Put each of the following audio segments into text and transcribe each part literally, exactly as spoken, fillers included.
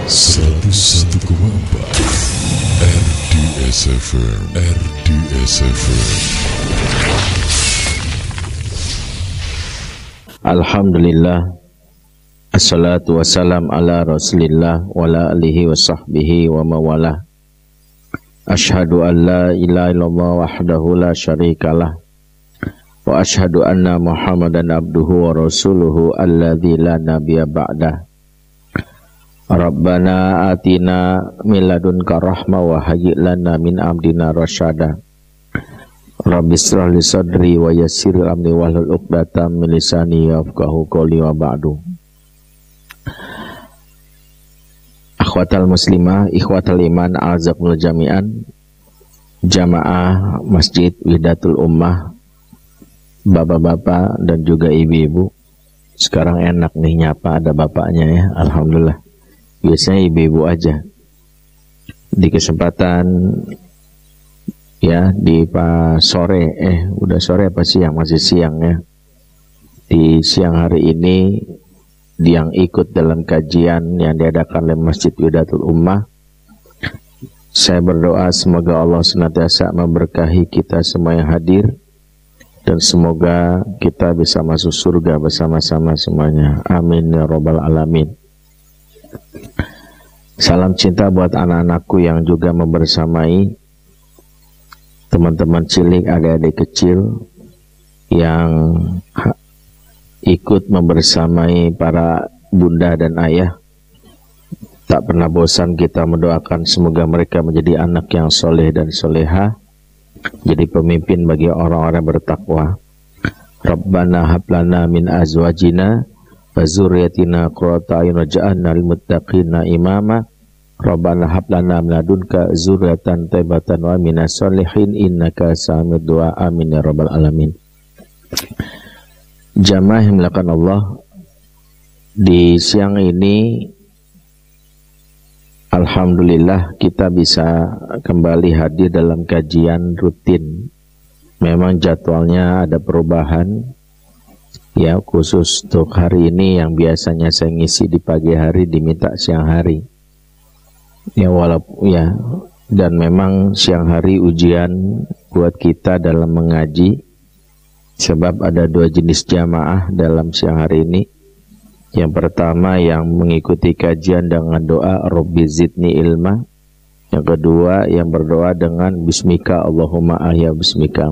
seratus satu koma empat R D S F M, R D S F M. Alhamdulillah, assalatu wassalam ala rasulillah wa ala alihi wa sahbihi wa mawalah. Ashhadu an la ilaha illallah wahdahu la syarikalah, wa ashhadu anna muhammadan abduhu wa rasuluhu alladzi la nabiyya ba'dah. Rabbana atina min ladunka rahmah wa hayyi' lana min amrina rasyada. Rabbi shrah li sadri wa yassir li amri wahlul 'uqdatam min lisani yafqahu qawli wa ba'du. Akhwatal muslimah, ikhwatal iman, azakumul jami'an, jamaah Masjid Wihdatul Ummah, bapak-bapak dan juga ibu-ibu. Sekarang enak nih nyapa, ada bapaknya ya, alhamdulillah. Biasanya ibu-ibu aja. Di kesempatan ya di pas sore, eh udah sore apa siang, masih siang ya. Di siang hari ini, yang ikut dalam kajian yang diadakan oleh Masjid Wihdatul Ummah, saya berdoa semoga Allah senantiasa memberkahi kita semua yang hadir, dan semoga kita bisa masuk surga bersama-sama semuanya. Amin ya rabbal alamin. Salam cinta buat anak-anakku yang juga membersamai teman-teman cilik, adik-adik kecil yang ikut membersamai para bunda dan ayah. Tak pernah bosan kita mendoakan semoga mereka menjadi anak yang soleh dan soleha, jadi pemimpin bagi orang-orang bertakwa. Rabbana hablana min azwajina wa dzurriyyatina qurrata a'yun waj'alna lil muttaqina imama. Rabbana hablana min ladunka dzurriyyatan thayyibatan wa minas sholihin innaka sami'ud du'a. Amin ya rabbal alamin. Jamaah yang dimuliakan Allah, di siang ini alhamdulillah kita bisa kembali hadir dalam kajian rutin. Memang jadwalnya ada perubahan ya, khusus untuk hari ini yang biasanya saya ngisi di pagi hari diminta siang hari ya, walaupun ya, dan memang siang hari ujian buat kita dalam mengaji, sebab ada dua jenis jamaah dalam siang hari ini. Yang pertama yang mengikuti kajian dengan doa Rabbi zidni ilma. Yang kedua yang berdoa dengan bismika Allahumma ahya bismika.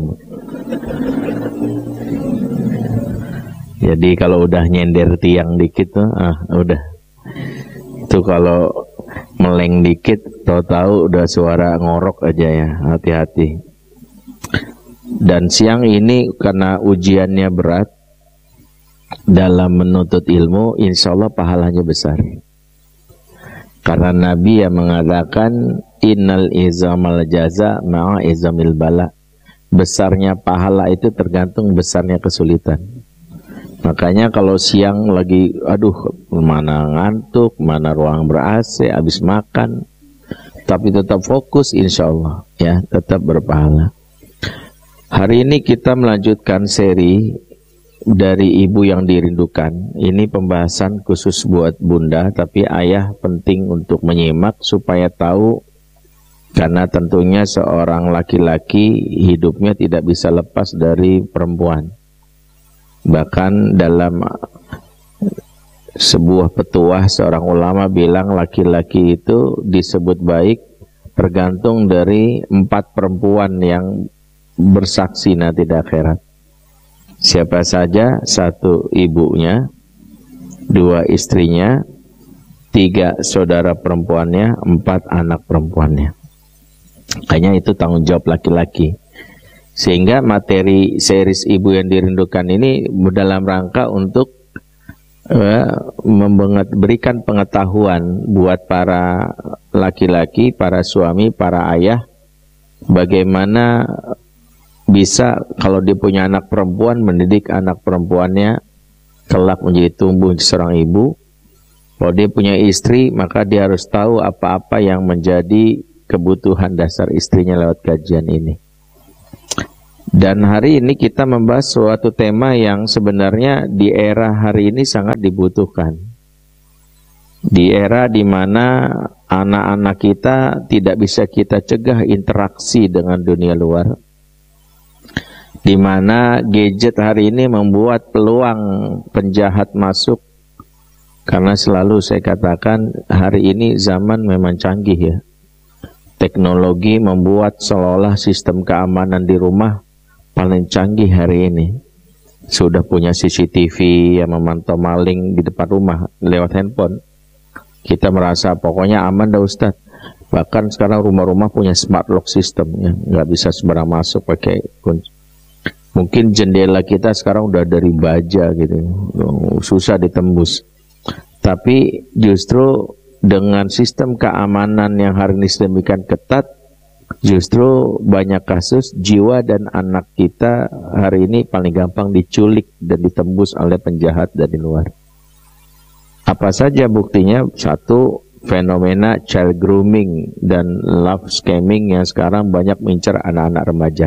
Jadi kalau udah nyender tiang dikit tuh, ah udah. Itu kalau meleng dikit, tahu-tahu udah suara ngorok aja ya, hati-hati. Dan siang ini karena ujiannya berat dalam menuntut ilmu, insya Allah pahalanya besar. Karena Nabi yang mengatakan innal izamal jaza ma'a izamil bala. Besarnya pahala itu tergantung besarnya kesulitan. Makanya kalau siang lagi aduh mana ngantuk, mana ruang ber-A C, habis makan, tapi tetap fokus, insya Allah ya tetap berpahala. Hari ini kita melanjutkan seri dari Ibu yang Dirindukan. Ini pembahasan khusus buat bunda, tapi ayah penting untuk menyimak supaya tahu, karena tentunya seorang laki-laki hidupnya tidak bisa lepas dari perempuan. Bahkan dalam sebuah petuah seorang ulama bilang laki-laki itu disebut baik tergantung dari empat perempuan yang bersaksi nanti di akhirat. Siapa saja? Satu, ibunya, dua, istrinya, tiga, saudara perempuannya, empat, anak perempuannya. Kayaknya itu tanggung jawab laki-laki. Sehingga materi series Ibu yang Dirindukan ini dalam rangka untuk uh, memberikan pengetahuan buat para laki-laki, para suami, para ayah, bagaimana bisa kalau dia punya anak perempuan, mendidik anak perempuannya kelak menjadi tumbuh seorang ibu. Kalau dia punya istri, maka dia harus tahu apa-apa yang menjadi kebutuhan dasar istrinya lewat kajian ini. Dan hari ini kita membahas suatu tema yang sebenarnya di era hari ini sangat dibutuhkan. Di era di mana anak-anak kita tidak bisa kita cegah interaksi dengan dunia luar, di mana gadget hari ini membuat peluang penjahat masuk. Karena selalu saya katakan hari ini zaman memang canggih ya. Teknologi membuat seolah-olah sistem keamanan di rumah paling canggih hari ini. Sudah punya C C T V yang memantau maling di depan rumah lewat handphone. Kita merasa pokoknya aman dah Ustadz. Bahkan sekarang rumah-rumah punya smart lock system ya, nggak bisa sembarang masuk pakai kunci. Mungkin jendela kita sekarang udah dari baja gitu, susah ditembus. Tapi justru dengan sistem keamanan yang hari ini sedemikian ketat, justru banyak kasus jiwa dan anak kita hari ini paling gampang diculik dan ditembus oleh penjahat dari luar. Apa saja buktinya? Satu, fenomena child grooming dan love scamming yang sekarang banyak mengincar anak-anak remaja.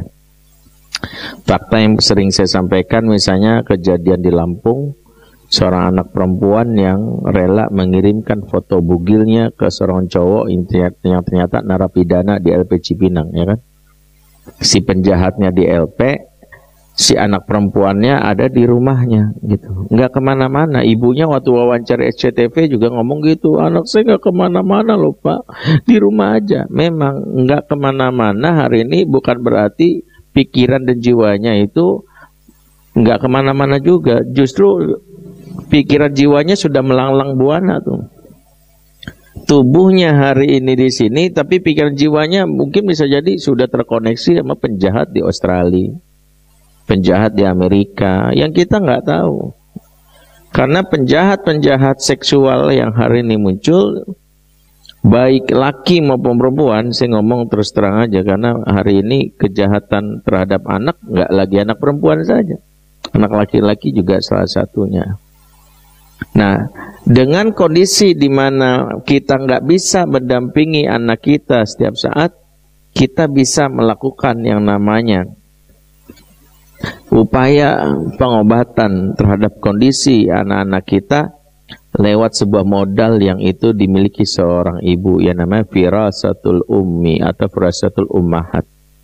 Fakta yang sering saya sampaikan, misalnya kejadian di Lampung, seorang anak perempuan yang rela mengirimkan foto bugilnya ke seorang cowok yang ternyata narapidana di L P Cipinang, ya kan? Si penjahatnya di L P, si anak perempuannya ada di rumahnya gitu, nggak kemana-mana. Ibunya waktu wawancara S C T V juga ngomong gitu, anak saya nggak kemana-mana loh Pak, di rumah aja. Memang nggak kemana-mana hari ini bukan berarti pikiran dan jiwanya itu nggak kemana-mana juga. Justru pikiran jiwanya sudah melanglang buana tuh. Tubuhnya hari ini di sini, tapi pikiran jiwanya mungkin bisa jadi sudah terkoneksi sama penjahat di Australia, penjahat di Amerika, yang kita nggak tahu. Karena penjahat-penjahat seksual yang hari ini muncul, baik laki maupun perempuan, saya ngomong terus terang aja, karena hari ini kejahatan terhadap anak nggak lagi anak perempuan saja, anak laki-laki juga salah satunya. Nah, dengan kondisi di mana kita nggak bisa mendampingi anak kita setiap saat, kita bisa melakukan yang namanya upaya pengobatan terhadap kondisi anak-anak kita lewat sebuah modal yang itu dimiliki seorang ibu, yang namanya firasatul ummi atau firasatul ummahat,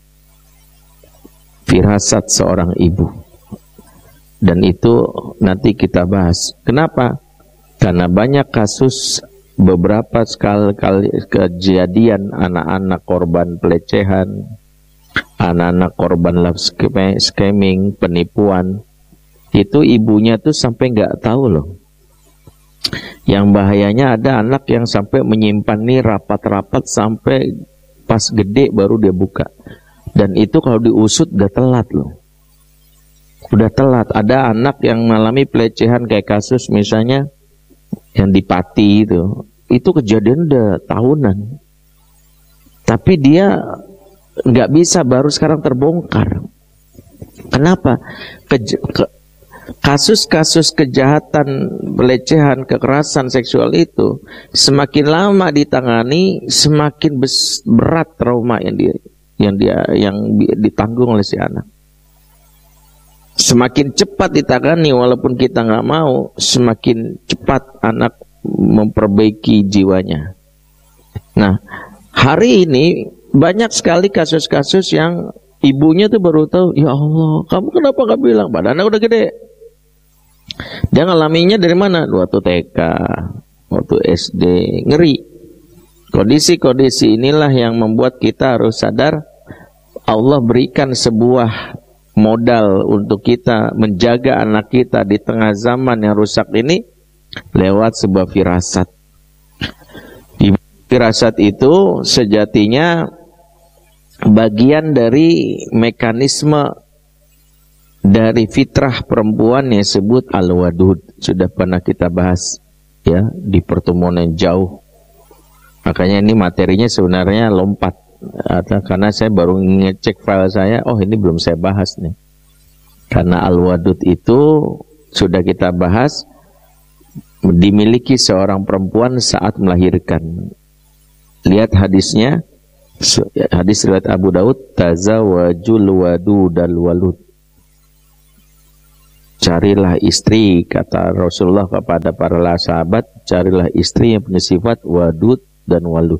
firasat seorang ibu. Dan itu nanti kita bahas. Kenapa? Karena banyak kasus, beberapa sekali kali kejadian anak-anak korban pelecehan, anak-anak korban love scamming, penipuan, itu ibunya tuh sampai nggak tahu loh. Yang bahayanya ada anak yang sampai menyimpan nih rapat-rapat sampai pas gede baru dia buka. Dan itu kalau diusut udah telat loh. Udah telat. Ada anak yang mengalami pelecehan kayak kasus misalnya yang di Pati itu. Itu kejadian udah tahunan. Tapi dia nggak bisa, baru sekarang terbongkar. Kenapa? Ke, ke, kasus-kasus kejahatan, pelecehan, kekerasan seksual itu semakin lama ditangani, semakin bes, berat trauma yang dia yang dia yang ditanggung oleh si anak. Semakin cepat ditangani walaupun kita nggak mau, semakin cepat anak memperbaiki jiwanya. Nah, hari ini banyak sekali kasus-kasus yang ibunya tuh baru tahu, ya Allah, kamu kenapa gak bilang? Padahal anak udah gede. Dia ngalaminya dari mana? Waktu T K, waktu S D, ngeri. Kondisi-kondisi inilah yang membuat kita harus sadar, Allah berikan sebuah modal untuk kita menjaga anak kita di tengah zaman yang rusak ini lewat sebuah firasat. Firasat itu sejatinya bagian dari mekanisme dari fitrah perempuan yang disebut al-wadud. Sudah pernah kita bahas ya di pertemuan yang jauh. Makanya ini materinya sebenarnya lompat, karena saya baru ngecek file saya, oh ini belum saya bahas nih. Karena al-wadud itu sudah kita bahas, dimiliki seorang perempuan saat melahirkan. Lihat hadisnya, hadis riwayat Abu Daud, tazawwajul wadudal walud. Carilah istri, kata Rasulullah kepada para sahabat, carilah istri yang punya sifat wadud dan walud.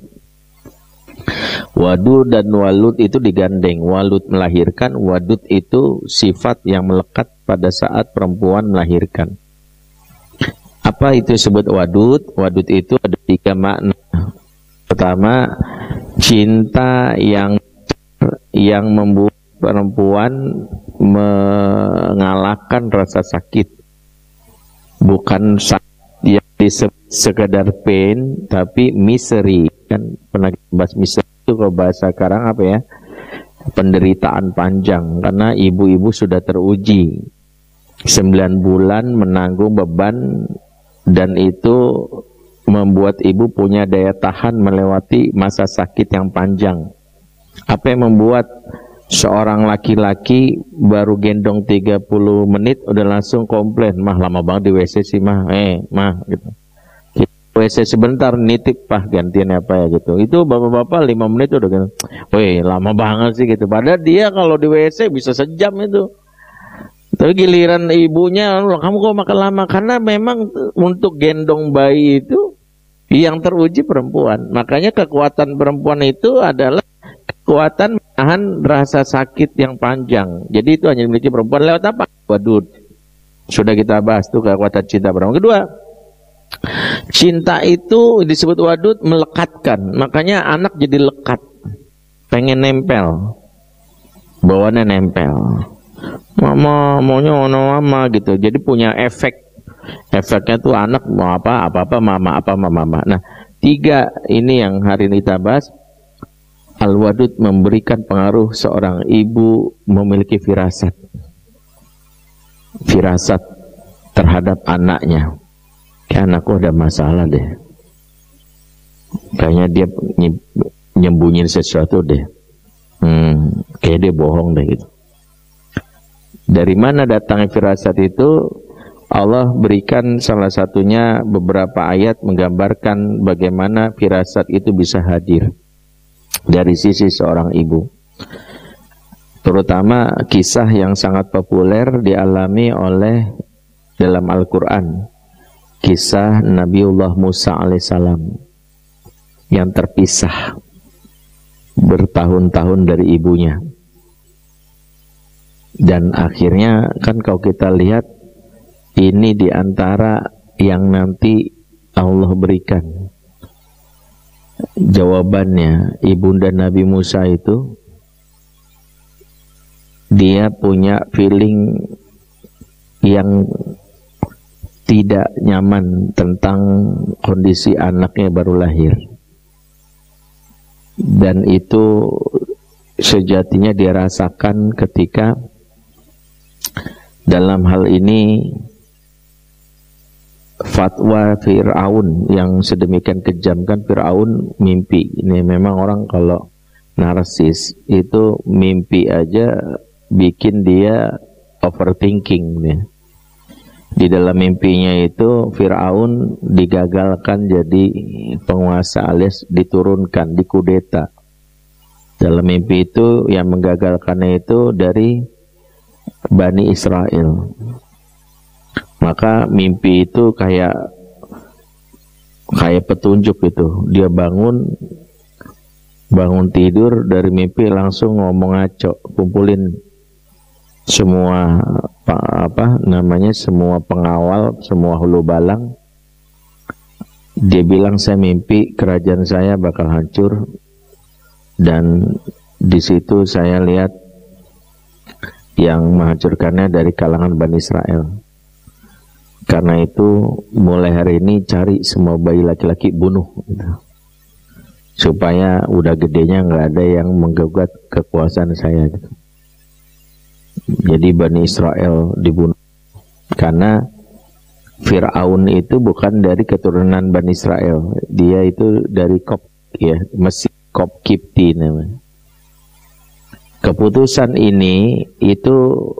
Wadud dan walud itu digandeng. Walud melahirkan, wadud itu sifat yang melekat pada saat perempuan melahirkan. Apa itu disebut wadud? Wadud itu ada tiga makna. Pertama, cinta yang yang membuat perempuan mengalahkan rasa sakit. Bukan sakit yang disebut sekedar pain, tapi misery. Kan pernah bahas misery itu kalau bahasa sekarang apa ya? Penderitaan panjang, karena ibu-ibu sudah teruji sembilan bulan menanggung beban, dan itu membuat ibu punya daya tahan melewati masa sakit yang panjang. Apa yang membuat seorang laki-laki baru gendong tiga puluh menit udah langsung komplain, mah lama banget di W C sih mah, eh mah gitu. W C sebentar nitip pah gantian apa ya gitu. Itu bapak-bapak lima menit udah gitu. Weh lama banget sih gitu. Padahal dia kalau di W C bisa sejam itu. Tapi giliran ibunya, kamu kok makan lama? Karena memang untuk gendong bayi itu yang teruji perempuan. Makanya kekuatan perempuan itu adalah kekuatan menahan rasa sakit yang panjang. Jadi itu hanya dimiliki perempuan. Lewat apa? Wadud. Sudah kita bahas tuh kekuatan cinta perempuan. Kedua, cinta itu disebut wadud melekatkan. Makanya anak jadi lekat, pengen nempel, bawaannya nempel. Mama maunya ono mama gitu. Jadi punya efek. Efeknya tuh anak mau apa apa-apa mama apa mama mama. Nah, tiga ini yang hari ini kita bahas. Al-wadud memberikan pengaruh seorang ibu memiliki firasat. Firasat terhadap anaknya. Kayak anakku ada masalah deh. Kayaknya dia nyembunyiin sesuatu deh. Hmm, kayak dia bohong deh gitu. Dari mana datangnya firasat itu? Allah berikan salah satunya beberapa ayat menggambarkan bagaimana firasat itu bisa hadir dari sisi seorang ibu. Terutama kisah yang sangat populer dialami oleh dalam Al-Quran, kisah Nabiullah Musa alaihissalam yang terpisah bertahun-tahun dari ibunya. Dan akhirnya kan kalau kita lihat ini diantara yang nanti Allah berikan jawabannya. Ibunda Nabi Musa itu dia punya feeling yang tidak nyaman tentang kondisi anaknya baru lahir, dan itu sejatinya dirasakan ketika dalam hal ini fatwa Fir'aun yang sedemikian kejam. Kan Fir'aun mimpi. Ini memang orang kalau narsis itu mimpi aja bikin dia overthinking nih. Di dalam mimpinya itu Fir'aun digagalkan jadi penguasa alias diturunkan, dikudeta. Dalam mimpi itu yang menggagalkannya itu dari Bani Israel. Maka mimpi itu kayak kayak petunjuk gitu. Dia bangun bangun tidur dari mimpi langsung ngomong ngaco, kumpulin semua apa, apa namanya semua pengawal, semua hulu balang. Dia bilang, saya mimpi kerajaan saya bakal hancur, dan di situ saya lihat yang menghancurkannya dari kalangan Bani Israel. Karena itu mulai hari ini cari semua bayi laki-laki bunuh gitu. Supaya udah gedenya nggak ada yang menggugat kekuasaan saya gitu. Jadi Bani Israel dibunuh karena Fir'aun itu bukan dari keturunan Bani Israel. Dia itu dari Kop, ya, Mesir, Kop Kipti namanya. Keputusan ini itu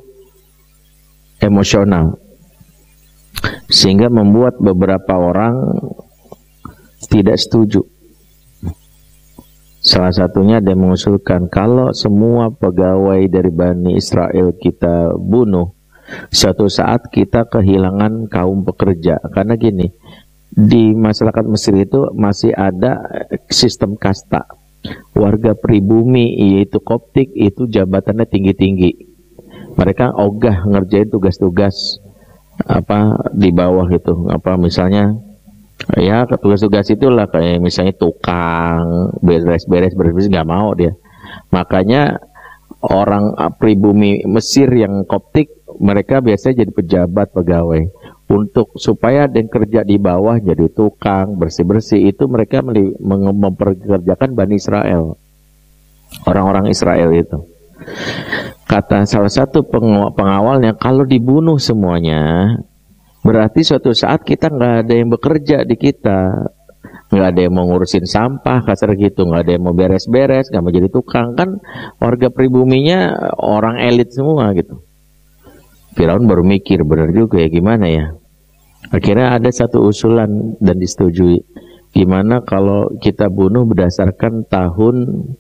emosional, sehingga membuat beberapa orang tidak setuju. Salah satunya ada yang mengusulkan, kalau semua pegawai dari Bani Israel kita bunuh, suatu saat kita kehilangan kaum pekerja. Karena gini, di masyarakat Mesir itu masih ada sistem kasta. Warga pribumi yaitu Koptik itu jabatannya tinggi-tinggi. Mereka ogah ngerjain tugas-tugas apa di bawah gitu. Apa misalnya ya tugas-tugas itulah kayak misalnya tukang beres-beres beres-beres nggak mau dia. Makanya orang pribumi Mesir yang Koptik mereka biasanya jadi pejabat pegawai. Untuk supaya ada yang kerja di bawah jadi tukang bersih-bersih itu mereka memperkerjakan Bani Israel, orang-orang Israel itu. Kata salah satu pengawalnya, kalau dibunuh semuanya berarti suatu saat kita nggak ada yang bekerja di kita, nggak ada yang mau ngurusin sampah kasar gitu, nggak ada yang mau beres-beres, nggak mau jadi tukang. Kan warga pribuminya orang elit semua gitu. Firaun baru mikir, benar juga ya, gimana ya. Akhirnya ada satu usulan dan disetujui. Gimana kalau kita bunuh berdasarkan tahun,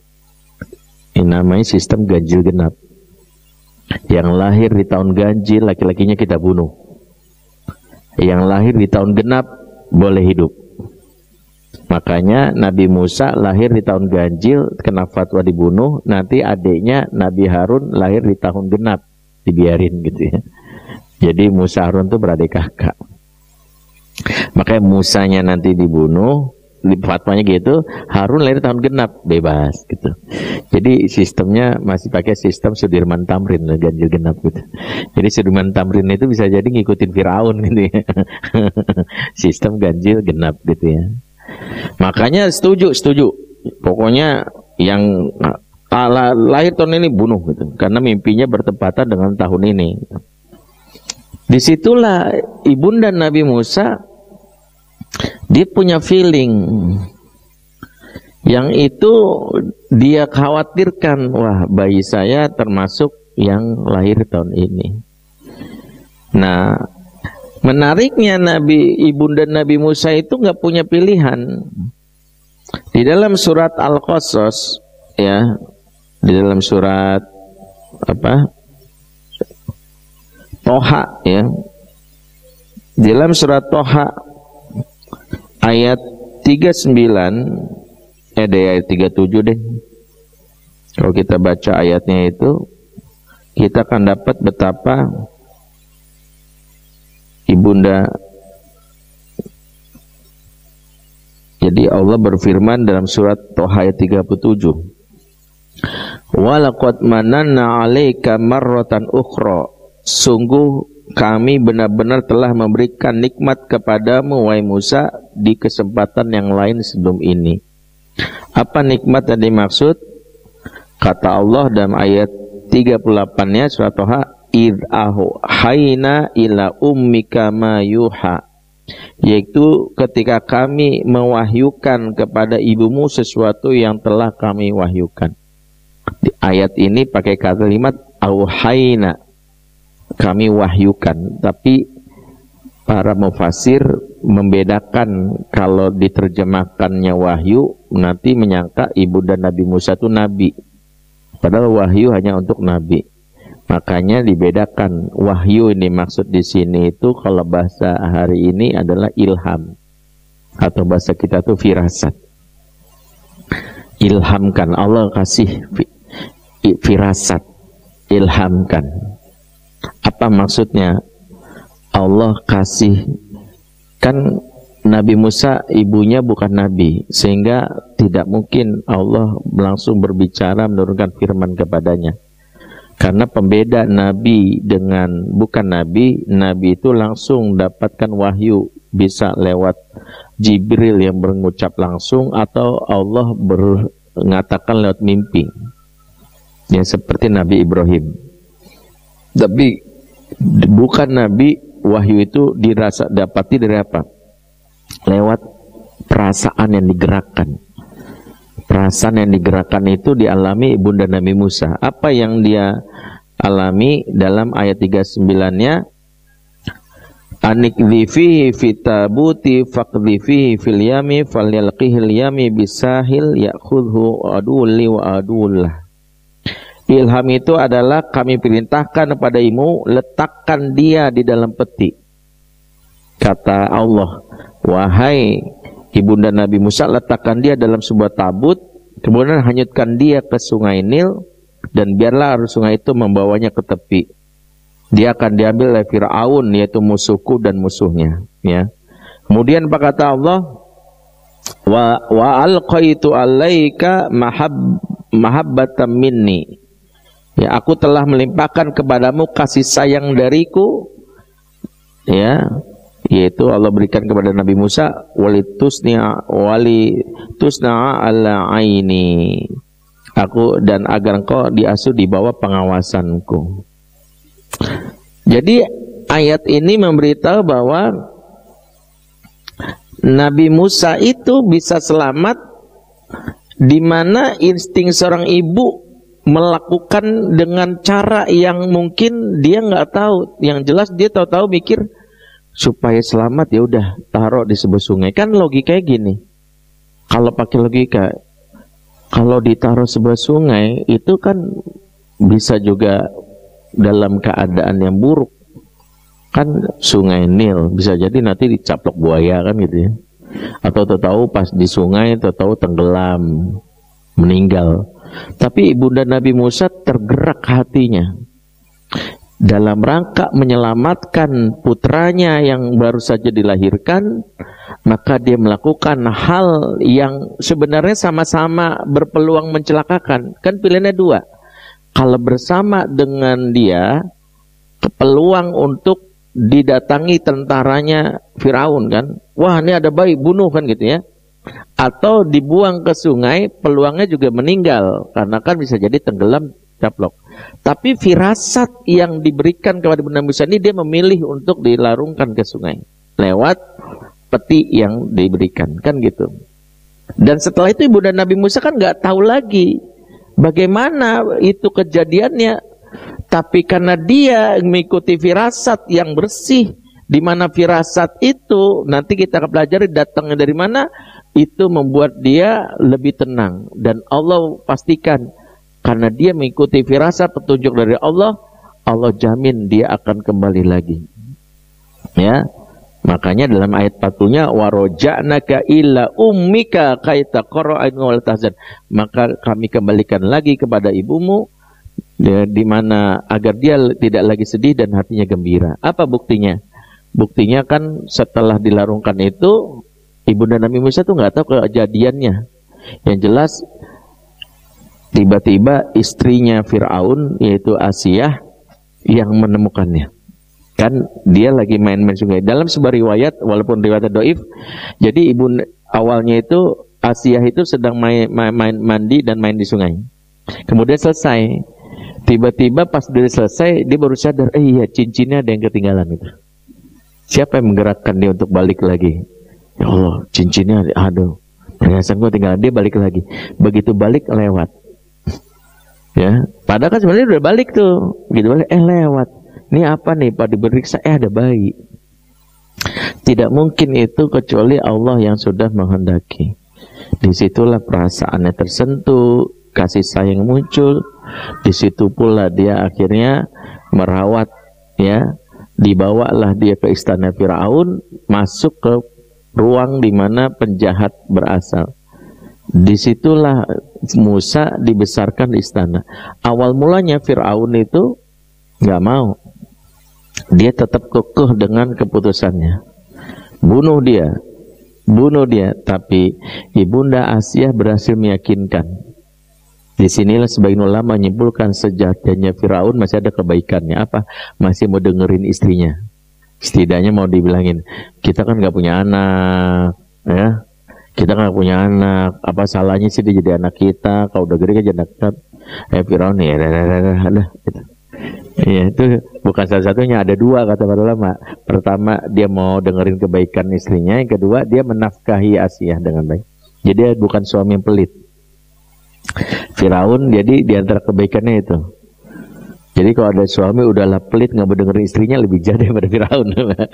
ini namanya sistem ganjil genap. Yang lahir di tahun ganjil, laki-lakinya kita bunuh. Yang lahir di tahun genap, boleh hidup. Makanya Nabi Musa lahir di tahun ganjil, kena fatwa dibunuh. Nanti adiknya Nabi Harun lahir di tahun genap, dibiarin gitu ya. Jadi Musa Harun itu beradik kakak. Makanya Musanya nanti dibunuh, di fatwanya gitu, Harun lahir tahun genap, bebas gitu. Jadi sistemnya masih pakai sistem Sudirman Tamrin, ganjil genap gitu. Jadi Sudirman Tamrin itu bisa jadi ngikutin Firaun gitu ya. Sistem ganjil genap gitu ya. Makanya setuju, setuju. Pokoknya yang lahir tahun ini bunuh gitu, karena mimpinya bertepatan dengan tahun ini. Disitulah ibunda Nabi Musa, dia punya feeling yang itu dia khawatirkan, wah bayi saya termasuk yang lahir tahun ini. Nah, menariknya Nabi ibunda Nabi Musa itu nggak punya pilihan. Di dalam surat Al-Qasas ya, di dalam surat apa? Toha ya. Di dalam surat Toha ayat tiga puluh sembilan, eh deh ayat tiga puluh tujuh deh. Kalau kita baca ayatnya itu, kita akan dapat betapa ibunda. Jadi Allah berfirman dalam surat Toha ayat tiga puluh tujuh. Walaqad mananna 'alaika marratan ukhra. Sungguh kami benar-benar telah memberikan nikmat kepadamu wahai Musa di kesempatan yang lain sebelum ini. Apa nikmat yang dimaksud? Kata Allah dalam ayat tiga puluh delapan-nya surat Toha, idh auhayna ila ummika ma yuha, yaitu ketika kami mewahyukan kepada ibumu sesuatu yang telah kami wahyukan. Di ayat ini pakai kalimat auhayna, kami wahyukan, tapi para mufasir membedakan kalau diterjemahkannya wahyu nanti menyangka ibunda Nabi Musa itu nabi, padahal wahyu hanya untuk nabi. Makanya dibedakan, wahyu ini maksud di sini itu kalau bahasa hari ini adalah ilham, atau bahasa kita tuh firasat. Ilhamkan, Allah kasih firasat, ilhamkan. Apa maksudnya? Allah kasih, kan Nabi Musa ibunya bukan nabi, sehingga tidak mungkin Allah langsung berbicara menurunkan firman kepadanya. Karena pembeda nabi dengan bukan nabi, nabi itu langsung dapatkan wahyu, bisa lewat Jibril yang mengucap langsung atau Allah mengatakan lewat mimpi. Yang seperti Nabi Ibrahim. Tapi bukan nabi, wahyu itu dirasa dapati dari apa? Lewat perasaan yang digerakkan. Perasaan yang digerakkan itu dialami ibunda Nabi Musa. Apa yang dia alami dalam ayat tiga puluh sembilan-nya? Anikdhifihi fitabuti faqdhifihi fil yami falyalqihil yami bisahil ya'khudhu adulli wa adullah. Ilham itu adalah kami perintahkan kepadamu, letakkan dia di dalam peti. Kata Allah, wahai ibunda Nabi Musa, letakkan dia dalam sebuah tabut, kemudian hanyutkan dia ke sungai Nil, dan biarlah arus sungai itu membawanya ke tepi. Dia akan diambil oleh Fir'aun, yaitu musuhku dan musuhnya. Ya. Kemudian apa kata Allah? Wa wa alqaitu alaika mahab mahabbatan minni. Ya, aku telah melimpahkan kepadamu kasih sayang dariku. Ya, yaitu Allah berikan kepada Nabi Musa, walitusna walitusna ala aini. Aku dan agar engkau diasuh di bawah pengawasanku. Jadi ayat ini memberitahu bahwa Nabi Musa itu bisa selamat di mana insting seorang ibu melakukan dengan cara yang mungkin dia nggak tahu. Yang jelas dia tahu-tahu mikir supaya selamat ya udah taruh di sebuah sungai. Kan logikanya gini. Kalau pakai logika, kalau ditaruh sebuah sungai itu kan bisa juga dalam keadaan yang buruk. Kan sungai Nil bisa jadi nanti dicaplok buaya kan gitu ya. Atau tahu pas di sungai tahu tenggelam, meninggal. Tapi ibunda Nabi Musa tergerak hatinya dalam rangka menyelamatkan putranya yang baru saja dilahirkan, maka dia melakukan hal yang sebenarnya sama-sama berpeluang mencelakakan. Kan pilihannya dua. Kalau bersama dengan dia, peluang untuk didatangi tentaranya Firaun kan, wah ini ada bayi, bunuh kan gitu ya. Atau dibuang ke sungai, peluangnya juga meninggal karena kan bisa jadi tenggelam, caplok. Tapi firasat yang diberikan kepada Nabi Musa ini, dia memilih untuk dilarungkan ke sungai lewat peti yang diberikan kan gitu. Dan setelah itu ibunda Nabi Musa kan nggak tahu lagi bagaimana itu kejadiannya. Tapi karena dia mengikuti firasat yang bersih, di mana firasat itu nanti kita akan pelajari datangnya dari mana, itu membuat dia lebih tenang. Dan Allah pastikan karena dia mengikuti firasat petunjuk dari Allah, Allah jamin dia akan kembali lagi. Ya, makanya dalam ayat patunya waroja'naka illa ummika kaita qara'in wal tahzan. Maka kami kembalikan lagi kepada ibumu, ya, di mana agar dia tidak lagi sedih dan hatinya gembira. Apa buktinya? Buktinya kan setelah dilarungkan itu, ibunda Nabi Musa tuh nggak tahu kejadiannya. Yang jelas tiba-tiba istrinya Fir'aun yaitu Asiyah yang menemukannya. Kan dia lagi main-main sungai. Dalam sebuah riwayat, walaupun riwayat doif, jadi ibu awalnya itu Asiyah itu sedang main, main mandi dan main di sungai. Kemudian selesai. Tiba-tiba pas dia selesai, dia baru sadar, eh iya cincinnya ada yang ketinggalan itu. Siapa yang menggerakkan dia untuk balik lagi? Ya Allah, cincinnya, aduh, perhiasan gue tinggal. Dia balik lagi. Begitu balik lewat. Ya, padahal kan sebenarnya udah balik tuh. Begitu balik, eh lewat. Ini apa nih? Pak diperiksa, eh ada bayi. Tidak mungkin itu kecuali Allah yang sudah menghendaki. Disitulah perasaannya tersentuh, kasih sayang muncul. Di situ pula dia akhirnya merawat, ya, dibawalah dia ke istana Firaun, masuk ke ruang di mana penjahat berasal. Disitulah Musa dibesarkan di istana. Awal mulanya Firaun itu nggak mau, dia tetap kekeh dengan keputusannya, bunuh dia, bunuh dia. Tapi ibunda Asiyah berhasil meyakinkan. Disinilah sebagian ulama menyimpulkan sejatinya Firaun masih ada kebaikannya. Apa? Masih mau dengerin istrinya. Setidaknya mau dibilangin, kita kan nggak punya anak, ya. Kita kan nggak punya anak. Apa salahnya sih dia jadi anak kita? Kalau udah gede kan jadi anak kita. Eh Firaun ya, ada. Iya itu bukan salah satunya, ada dua kata para ulama. Pertama dia mau dengerin kebaikan istrinya, yang kedua dia menafkahi Asiyah dengan baik. Jadi dia bukan suami yang pelit. Firaun jadi diantara kebaikannya itu. Jadi kalau ada suami udahlah pelit nggak mau dengerin istrinya, lebih jahat daripada Firaun.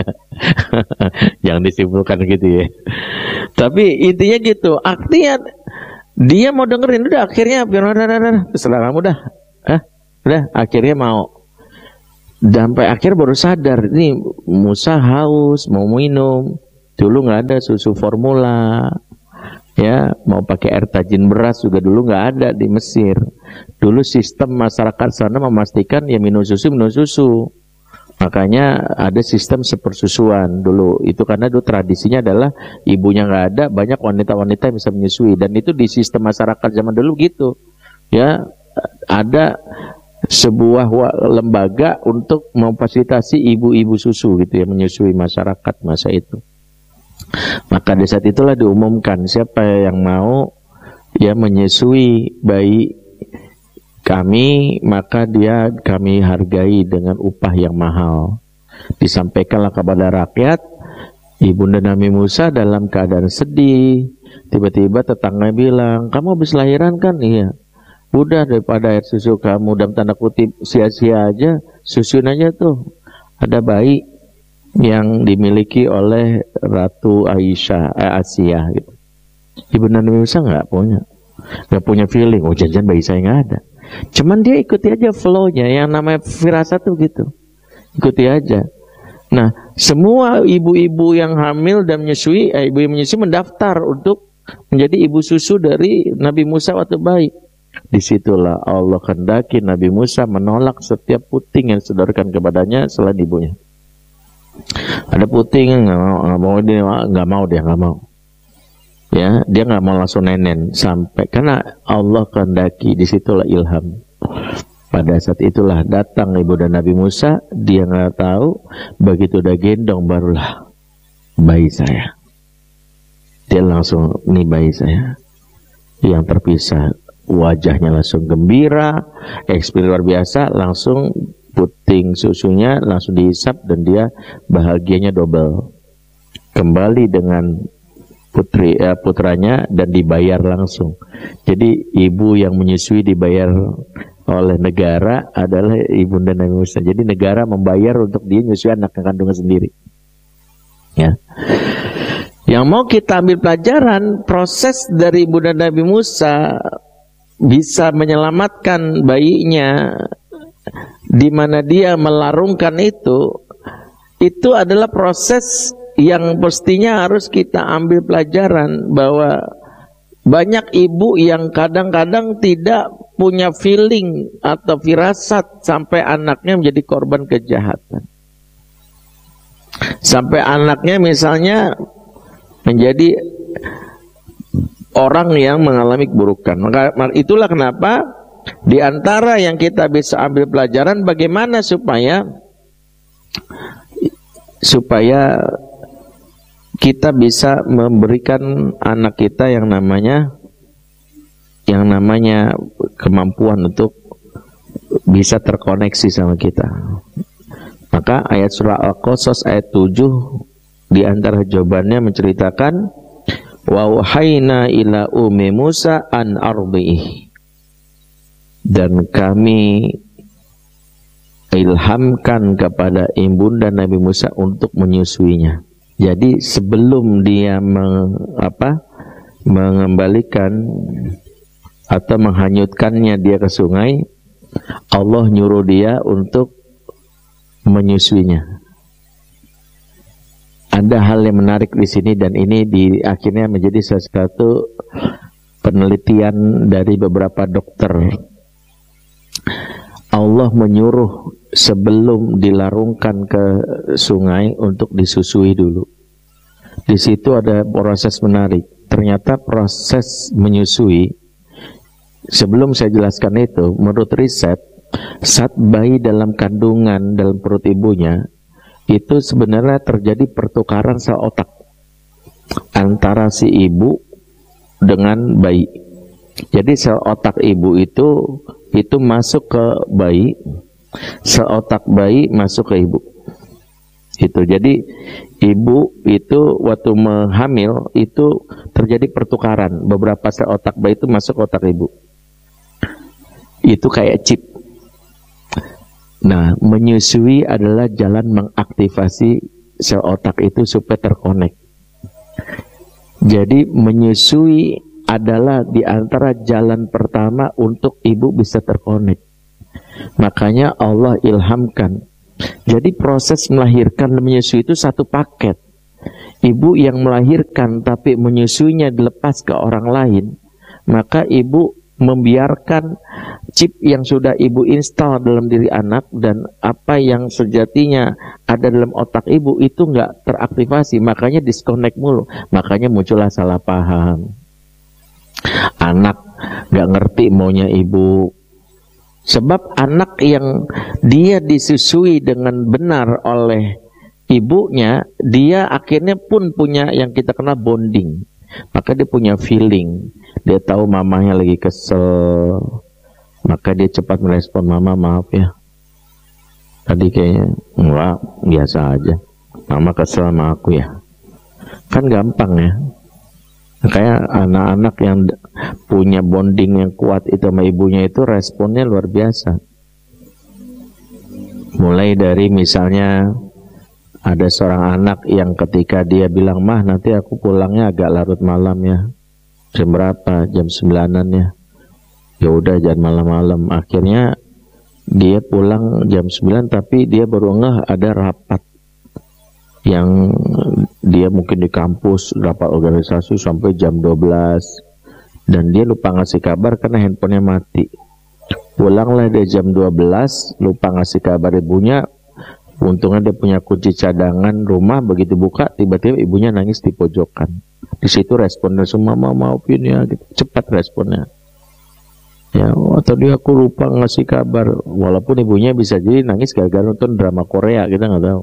Jangan disimpulkan gitu ya. Tapi intinya gitu. Artinya dia mau dengerin, udah akhirnya Firaun terserah kamu dah. Hah? Udah akhirnya mau. Sampai akhir baru sadar, ini Musa haus mau minum. Dulu nggak ada susu formula, ya mau pakai air tajin beras juga dulu nggak ada di Mesir. Dulu sistem masyarakat sana memastikan ya minum susu minum susu. Makanya ada sistem sepersusuan dulu. Itu karena dulu tradisinya adalah ibunya nggak ada, banyak wanita-wanita yang bisa menyusui. Dan itu di sistem masyarakat zaman dulu gitu. Ya, ada sebuah lembaga untuk memfasilitasi ibu-ibu susu gitu ya, menyusui masyarakat masa itu. Maka di saat itulah diumumkan siapa yang mau ya menyusui bayi kami, maka dia kami hargai dengan upah yang mahal. Disampaikanlah kepada rakyat, Ibunda Nabi Musa dalam keadaan sedih. Tiba-tiba tetangga bilang, kamu habis lahiran kan? Iya. Udah, daripada air susu kamu dalam tanda kutip sia-sia aja, susun aja tuh. Ada bayi yang dimiliki oleh Ratu Aisyah, eh, Asia gitu. Ibunda Nabi Musa nggak punya, nggak punya feeling. Oh, jangan bayi saya nggak ada. Cuman dia ikuti aja flow-nya, yang namanya firasat tuh gitu. Ikuti aja. Nah, semua ibu-ibu yang hamil dan menyusui, eh, ibu yang menyusui mendaftar untuk menjadi ibu susu dari Nabi Musa waktu bayi. Disitulah Allah kehendaki Nabi Musa menolak setiap puting yang disodorkan kepadanya selain ibunya. Ada puting yang nggak mau, nggak mau dia nggak mau dia nggak mau. Ya, dia nggak mau langsung nenen sampai karena Allah kehendaki. Disitulah ilham. Pada saat itulah datang ibu dan Nabi Musa, dia nggak tahu, begitu udah gendong barulah bayi saya. Dia langsung, nih bayi saya yang terpisah, wajahnya langsung gembira, ekspres luar biasa, langsung puting susunya langsung dihisap dan dia bahagianya double. Kembali dengan putri eh, putranya dan dibayar langsung. Jadi ibu yang menyusui dibayar oleh negara adalah ibunda Nabi Musa. Jadi negara membayar untuk dia menyusui anak kandungnya sendiri. Ya. Yang mau kita ambil pelajaran, proses dari ibunda Nabi Musa bisa menyelamatkan bayinya, di mana dia melarungkan itu, itu adalah proses yang pastinya harus kita ambil pelajaran bahwa banyak ibu yang kadang-kadang tidak punya feeling atau firasat sampai anaknya menjadi korban kejahatan. Sampai anaknya misalnya menjadi orang yang mengalami keburukan. Maka itulah kenapa di antara yang kita bisa ambil pelajaran bagaimana supaya supaya kita bisa memberikan anak kita yang namanya yang namanya kemampuan untuk bisa terkoneksi sama kita. Maka ayat surah Al-Qasas ayat tujuh di antara jawabannya menceritakan wa wahayna ila ummi Musa an arbihi, dan kami ilhamkan kepada ibunda Nabi Musa untuk menyusuinya. Jadi sebelum dia meng, apa, mengembalikan atau menghanyutkannya dia ke sungai, Allah nyuruh dia untuk menyusuinya. Ada hal yang menarik di sini dan ini di akhirnya menjadi salah satu penelitian dari beberapa dokter. Allah menyuruh sebelum dilarungkan ke sungai untuk disusui dulu. Di situ ada proses menarik. Ternyata proses menyusui, sebelum saya jelaskan itu, menurut riset, saat bayi dalam kandungan dalam perut ibunya, itu sebenarnya terjadi pertukaran sel otak antara si ibu dengan bayi. Jadi sel otak ibu itu itu masuk ke bayi, sel otak bayi masuk ke ibu. Itu jadi ibu itu waktu menghamil itu terjadi pertukaran, beberapa sel otak bayi itu masuk ke otak ibu. Itu kayak chip. Nah, menyusui adalah jalan mengaktifasi sel otak itu supaya terkonek. Jadi menyusui adalah di antara jalan pertama untuk ibu bisa terkonek. Makanya Allah ilhamkan. Jadi proses melahirkan dan menyusui itu satu paket. ibu yang melahirkan tapi menyusuinya dilepas ke orang lain, maka ibu membiarkan chip yang sudah ibu install dalam diri anak dan apa yang sejatinya ada dalam otak ibu itu nggak teraktivasi, makanya disconnect mulu, makanya muncullah salah paham. Anak nggak ngerti maunya ibu, sebab anak yang dia disusui dengan benar oleh ibunya, dia akhirnya pun punya yang kita kenal bonding. Maka dia punya feeling, dia tahu mamanya lagi kesel, maka dia cepat merespon, mama maaf ya, tadi kayaknya enggak, biasa aja, mama kesel sama aku ya. Kan gampang ya. Kayak anak-anak yang punya bonding yang kuat itu sama ibunya itu responnya luar biasa. Mulai dari misalnya ada seorang anak yang ketika dia bilang, mah nanti aku pulangnya agak larut malam ya, jam berapa? Jam sembilanan ya. Ya udah jangan malam-malam. Akhirnya dia pulang jam sembilan tapi dia baru ngeh ada rapat yang dia mungkin di kampus, rapat organisasi sampai jam dua belas, dan dia lupa ngasih kabar karena handphonenya mati. Pulanglah dia jam dua belas, lupa ngasih kabar ibunya. Untungnya dia punya kunci cadangan rumah, begitu buka tiba-tiba ibunya nangis di pojokan. Di situ responnya semua, mama maafin ya, gitu. Cepat responnya. Ya, oh, tadi aku lupa ngasih kabar. Walaupun ibunya bisa jadi nangis gara-gara nonton drama Korea, kita nggak tahu.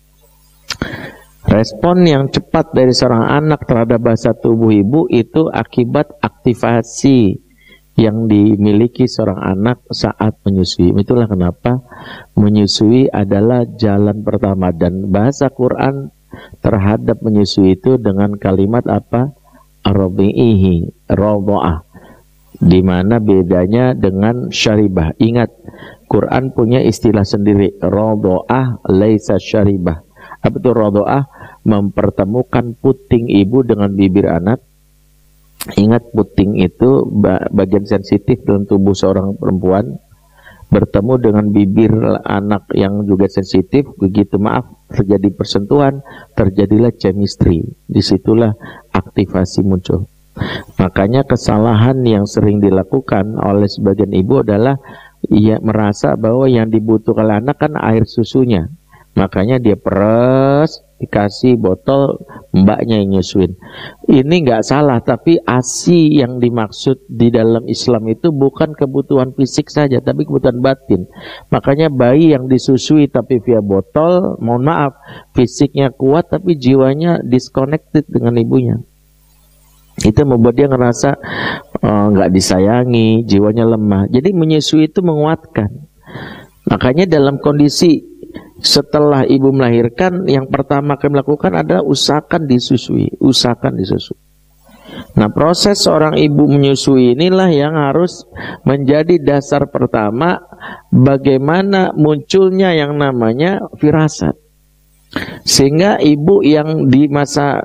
Respon yang cepat dari seorang anak terhadap bahasa tubuh ibu itu akibat aktivasi yang dimiliki seorang anak saat menyusui. Itulah kenapa menyusui adalah jalan pertama, dan bahasa Quran terhadap menyusui itu dengan kalimat apa? Arbi'ihi, radha'ah. Di mana bedanya dengan syaribah? Ingat, Quran punya istilah sendiri, radha'ah laisa syaribah. Apa itu radha'ah? Mempertemukan puting ibu dengan bibir anak. Ingat, puting itu bagian sensitif dalam tubuh seorang perempuan, bertemu dengan bibir anak yang juga sensitif, begitu maaf terjadi persentuhan, terjadilah chemistry. Disitulah aktivasi muncul. Makanya kesalahan yang sering dilakukan oleh sebagian ibu adalah ia merasa bahwa yang dibutuhkan oleh anak kan air susunya. Makanya dia peres, dikasih botol, mbaknya yang nyusuin. Ini nggak salah, tapi A S I yang dimaksud di dalam Islam itu bukan kebutuhan fisik saja, tapi kebutuhan batin. Makanya bayi yang disusui tapi via botol, mohon maaf, fisiknya kuat tapi jiwanya disconnected dengan ibunya. Itu membuat dia ngerasa nggak oh, disayangi, jiwanya lemah. Jadi menyusui itu menguatkan. Makanya dalam kondisi setelah ibu melahirkan, yang pertama kami lakukan adalah usahakan disusui, usahakan disusui. Nah, proses seorang ibu menyusui inilah yang harus menjadi dasar pertama bagaimana munculnya yang namanya firasat. Sehingga ibu yang di masa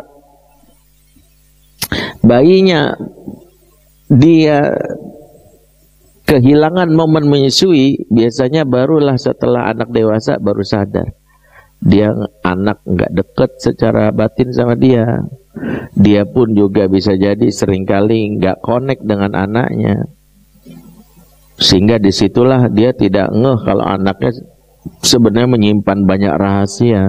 bayinya dia kehilangan momen menyusui, biasanya barulah setelah anak dewasa baru sadar. Dia anak nggak deket secara batin sama dia. Dia pun juga bisa jadi seringkali nggak connect dengan anaknya. Sehingga disitulah dia tidak ngeh kalau anaknya sebenarnya menyimpan banyak rahasia.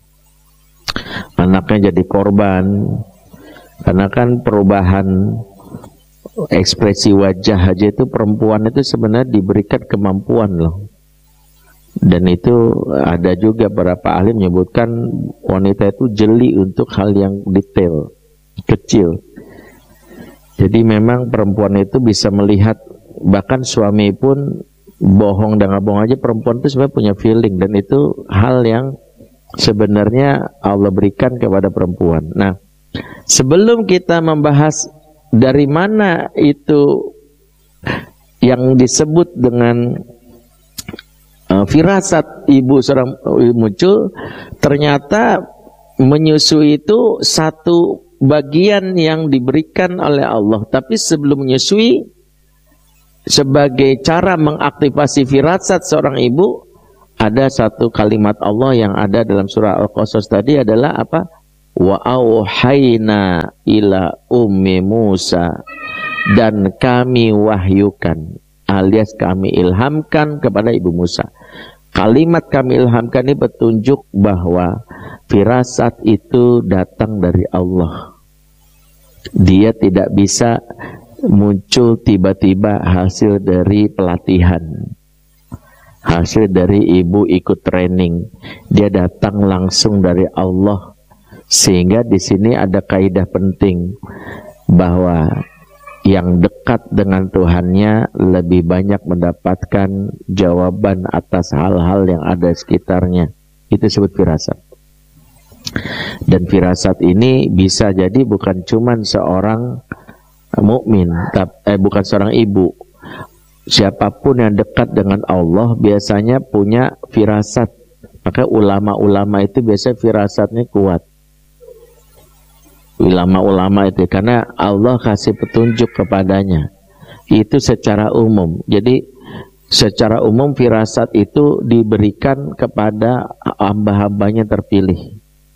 Anaknya jadi korban. Karena kan perubahan ekspresi wajah aja itu perempuan itu sebenarnya diberikan kemampuan loh. Dan itu ada juga beberapa ahli menyebutkan wanita itu jeli untuk hal yang detail, kecil. Jadi memang perempuan itu bisa melihat, bahkan suami pun bohong dan nggak bohong aja, perempuan itu sebenarnya punya feeling, dan itu hal yang sebenarnya Allah berikan kepada perempuan. Nah, sebelum kita membahas dari mana itu yang disebut dengan uh, firasat ibu seorang ibu muncul, ternyata menyusui itu satu bagian yang diberikan oleh Allah. Tapi sebelum menyusui, sebagai cara mengaktifasi firasat seorang ibu, ada satu kalimat Allah yang ada dalam surah Al-Qasas tadi adalah apa? wa auhayna ila ummi Musa, dan kami wahyukan alias kami ilhamkan kepada ibu Musa. Kalimat kami ilhamkan ini petunjuk bahwa firasat itu datang dari Allah. Dia tidak bisa muncul tiba-tiba hasil dari pelatihan, hasil dari ibu ikut training. Dia datang langsung dari Allah. Sehingga di sini ada kaidah penting bahwa yang dekat dengan Tuhannya lebih banyak mendapatkan jawaban atas hal-hal yang ada sekitarnya. Itu disebut firasat. Dan firasat ini bisa jadi bukan cuman seorang mukmin, eh bukan seorang ibu. Siapapun yang dekat dengan Allah biasanya punya firasat. Maka ulama-ulama itu biasanya firasatnya kuat. Ulama-ulama itu karena Allah kasih petunjuk kepadanya. Itu secara umum. Jadi secara umum firasat itu diberikan kepada hamba-hambanya terpilih.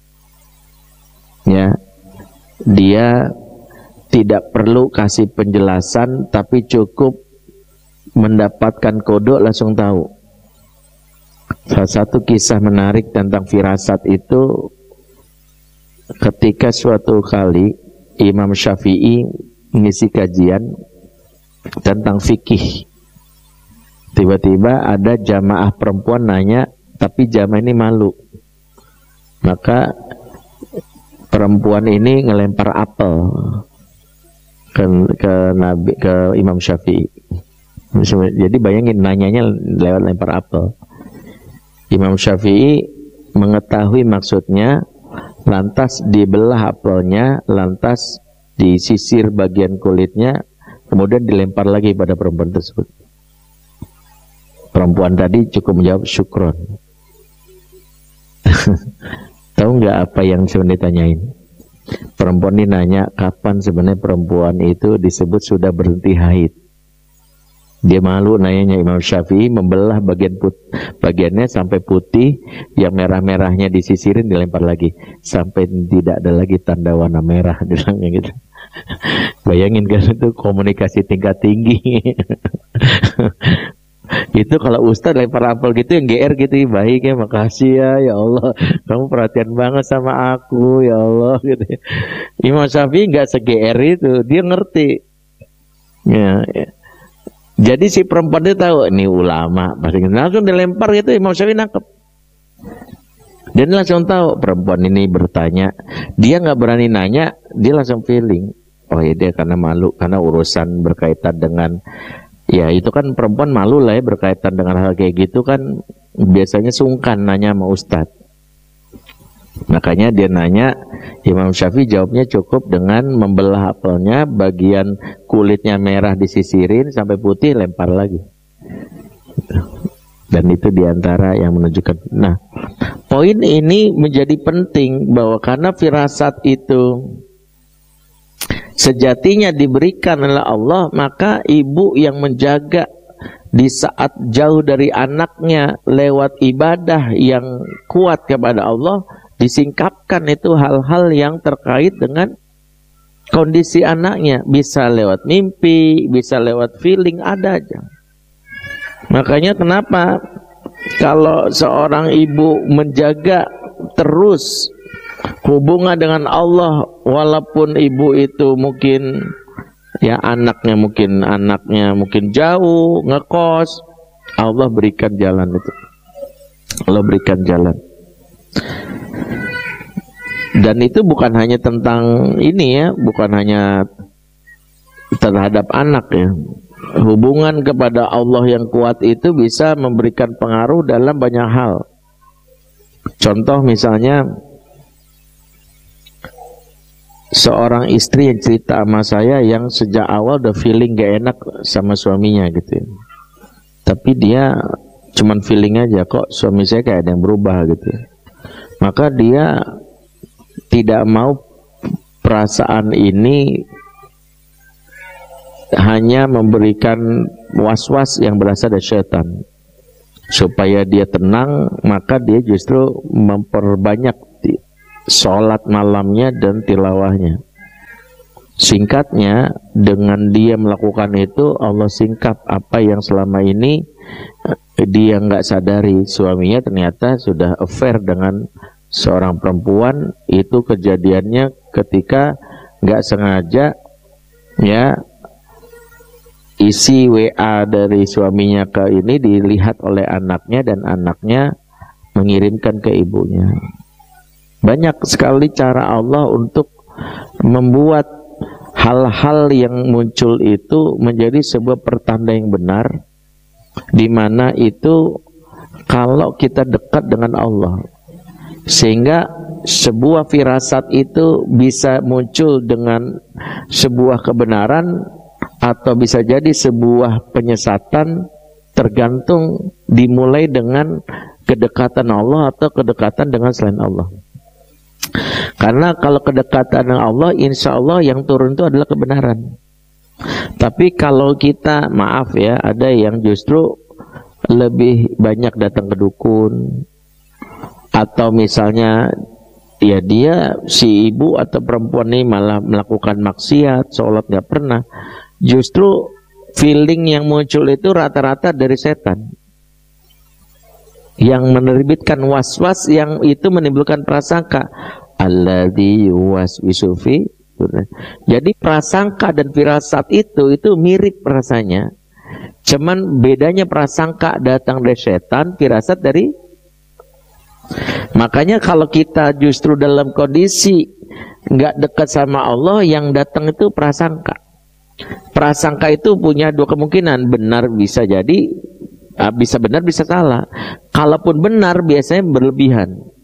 Ya, dia tidak perlu kasih penjelasan, tapi cukup mendapatkan kodok langsung tahu. Salah satu kisah menarik tentang firasat itu, ketika suatu kali Imam Syafi'i mengisi kajian tentang fikih, tiba-tiba ada jamaah perempuan nanya, tapi jamaah ini malu. Maka perempuan ini ngelempar apel ke, ke Nabi, ke Imam Syafi'i. Jadi bayangin nanyanya lewat lempar apel. Imam Syafi'i mengetahui maksudnya, lantas dibelah apelnya, lantas disisir bagian kulitnya, kemudian dilempar lagi pada perempuan tersebut. Perempuan tadi cukup menjawab syukron. Tahu nggak apa yang sebenarnya ditanyain? Perempuan ini nanya, kapan sebenarnya perempuan itu disebut sudah berhenti haid? Dia malu nanyanya. Imam Syafi'i membelah bagian put, bagiannya sampai putih, yang merah-merahnya disisirin dilempar lagi sampai tidak ada lagi tanda warna merah, bilangnya gitu. Bayangin kan, itu komunikasi tingkat tinggi. Itu kalau Ustadz lempar apel gitu yang G R gitu, baik ya, makasih ya, ya Allah, kamu perhatian banget sama aku, ya Allah gitu. Imam Syafi'i nggak se-G R itu, dia ngerti. Ya, ya. Jadi si perempuan itu tahu ini ulama, pasti langsung dilempar gitu. Imam Syafi'i nangkep. Dan langsung tahu perempuan ini bertanya, dia nggak berani nanya, dia langsung feeling. Oh ya, dia karena malu, karena urusan berkaitan dengan, ya itu kan perempuan malu lah ya, berkaitan dengan hal kayak gitu kan biasanya sungkan nanya sama ustadz. Makanya dia nanya, Imam Syafi'i jawabnya cukup dengan membelah apelnya, bagian kulitnya merah disisirin sampai putih, lempar lagi. Dan itu diantara yang menunjukkan. Nah, poin ini menjadi penting bahwa karena firasat itu sejatinya diberikan oleh Allah, maka ibu yang menjaga di saat jauh dari anaknya lewat ibadah yang kuat kepada Allah, disingkapkan itu hal-hal yang terkait dengan kondisi anaknya. Bisa lewat mimpi, bisa lewat feeling, ada aja. Makanya kenapa kalau seorang ibu menjaga terus hubungan dengan Allah, walaupun ibu itu mungkin ya anaknya mungkin anaknya mungkin jauh ngekos, Allah berikan jalan itu. Allah berikan jalan. Dan itu bukan hanya tentang ini ya, bukan hanya terhadap anak ya. Hubungan kepada Allah yang kuat itu bisa memberikan pengaruh dalam banyak hal. Contoh misalnya, seorang istri yang cerita sama saya yang sejak awal udah feeling gak enak sama suaminya gitu ya. Tapi dia cuman feeling aja, kok suami saya kayak ada yang berubah gitu ya. Maka dia tidak mau perasaan ini hanya memberikan was-was yang berasal dari syaitan. Supaya dia tenang, maka dia justru memperbanyak sholat malamnya dan tilawahnya. Singkatnya, dengan dia melakukan itu, Allah singkap apa yang selama ini dia nggak sadari. Suaminya ternyata sudah affair dengan seorang perempuan. Itu kejadiannya ketika nggak sengaja, ya, isi W A dari suaminya ke ini dilihat oleh anaknya dan anaknya mengirimkan ke ibunya. Banyak sekali cara Allah untuk membuat hal-hal yang muncul itu menjadi sebuah pertanda yang benar, di mana itu kalau kita dekat dengan Allah, sehingga sebuah firasat itu bisa muncul dengan sebuah kebenaran atau bisa jadi sebuah penyesatan, tergantung dimulai dengan kedekatan Allah atau kedekatan dengan selain Allah. Karena kalau kedekatan dengan Allah, insya Allah yang turun itu adalah kebenaran. Tapi kalau kita, maaf ya, ada yang justru lebih banyak datang ke dukun, atau misalnya ya dia si ibu atau perempuan ini malah melakukan maksiat, sholat nggak pernah. Justru feeling yang muncul itu rata-rata dari setan yang menerbitkan was-was, yang itu menimbulkan prasangka. Alladzi yuwaswisu fi. Jadi prasangka dan firasat itu itu mirip rasanya. Cuman bedanya prasangka datang dari setan, firasat dari. Makanya kalau kita justru dalam kondisi nggak dekat sama Allah, yang datang itu prasangka. Prasangka itu punya dua kemungkinan, benar bisa jadi, bisa benar bisa salah. Kalaupun benar biasanya berlebihan.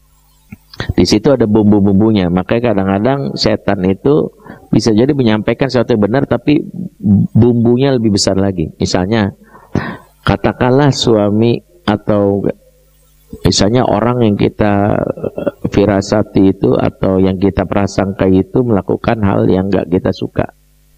Di situ ada bumbu-bumbunya. Makanya kadang-kadang setan itu bisa jadi menyampaikan sesuatu yang benar, tapi bumbunya lebih besar lagi. Misalnya, katakanlah suami atau misalnya orang yang kita firasati itu atau yang kita prasangka itu melakukan hal yang gak kita suka.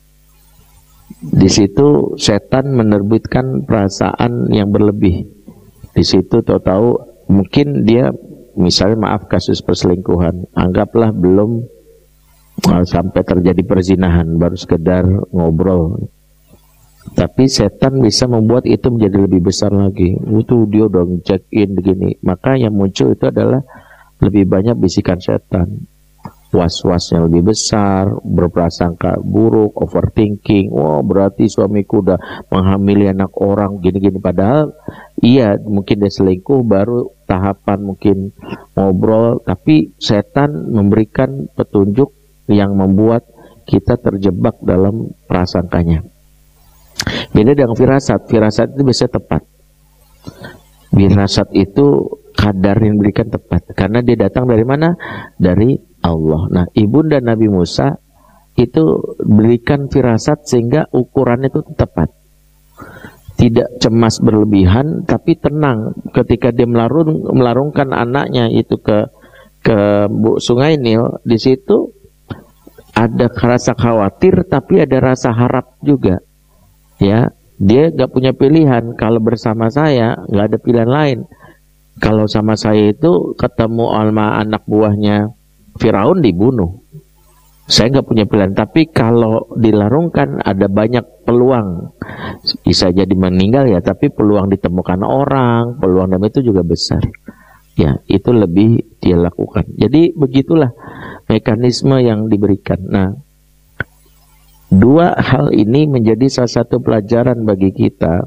Di situ setan menerbitkan perasaan yang berlebih. Di situ tahu-tahu mungkin dia, misalnya maaf kasus perselingkuhan, anggaplah belum uh, sampai terjadi perzinahan, baru sekedar ngobrol. Tapi setan bisa membuat itu menjadi lebih besar lagi. Itu dia udah check in begini. Maka yang muncul itu adalah lebih banyak bisikan setan. Was-was yang lebih besar, berprasangka buruk, overthinking. Oh, berarti suamiku udah menghamili anak orang, gini-gini. Padahal iya, mungkin dia selingkuh, baru tahapan mungkin ngobrol, tapi setan memberikan petunjuk yang membuat kita terjebak dalam prasangkanya. Beda dengan firasat. Firasat itu bisa tepat. Firasat itu kadar yang diberikan tepat, karena dia datang dari mana? Dari Allah. Nah, ibunda Nabi Musa itu berikan firasat sehingga ukurannya itu tepat. Tidak cemas berlebihan, tapi tenang ketika dia melarung, melarungkan anaknya itu ke ke sungai Nil. Di situ ada rasa khawatir, tapi ada rasa harap juga. Ya, dia nggak punya pilihan. Kalau bersama saya nggak ada pilihan lain. Kalau sama saya itu ketemu sama anak buahnya Firaun dibunuh. Saya nggak punya pilihan. Tapi kalau dilarungkan ada banyak peluang. Bisa jadi meninggal ya, tapi peluang ditemukan orang, peluang dalam itu juga besar. Ya, itu lebih dia lakukan. Jadi begitulah mekanisme yang diberikan. Nah, dua hal ini menjadi salah satu pelajaran bagi kita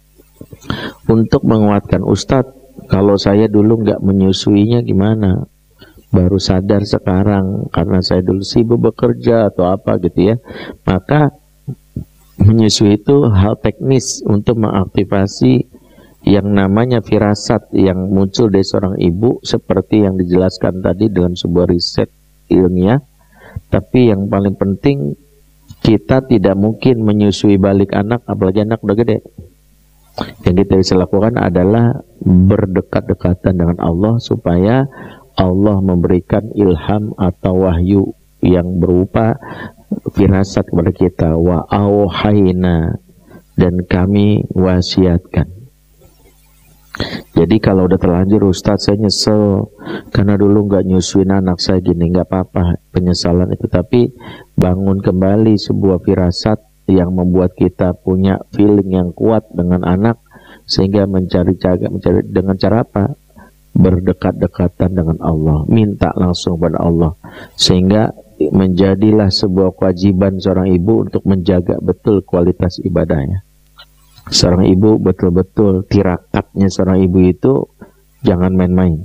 untuk menguatkan. Ustadz, kalau saya dulu nggak menyusuinya gimana? Baru sadar sekarang karena saya dulu sibuk bekerja atau apa gitu ya. Maka menyusui itu hal teknis untuk mengaktifasi yang namanya firasat yang muncul dari seorang ibu, seperti yang dijelaskan tadi dalam sebuah riset ilmiah. Tapi yang paling penting, kita tidak mungkin menyusui balik anak, apalagi anak udah gede. Yang kita bisa lakukan adalah berdekat-dekatan dengan Allah supaya Allah memberikan ilham atau wahyu yang berupa firasat kepada kita. Wa auhayna, dan kami wasiatkan. Jadi kalau udah terlanjur, Ustadz saya nyesel karena dulu nggak nyusuin anak saya gini, nggak apa-apa penyesalan itu, tapi bangun kembali sebuah firasat yang membuat kita punya feeling yang kuat dengan anak, sehingga mencari cara, mencari dengan cara apa? Berdekat-dekatan dengan Allah, minta langsung pada Allah, sehingga menjadilah sebuah kewajiban seorang ibu untuk menjaga betul kualitas ibadahnya. Seorang ibu betul-betul tirakatnya seorang ibu itu jangan main-main,